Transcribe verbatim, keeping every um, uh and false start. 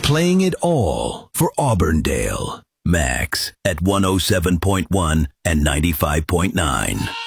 playing it all for Auburndale. Max at one oh seven point one and ninety-five point nine.